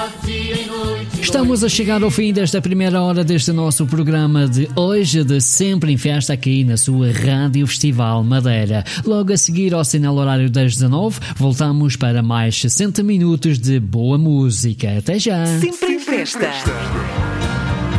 Estamos a chegar ao fim desta primeira hora deste nosso programa de hoje de Sempre em Festa aqui na sua Rádio Festival Madeira. Logo a seguir ao sinal horário das 19, voltamos para mais 60 minutos de boa música. Até já! Sempre em Festa.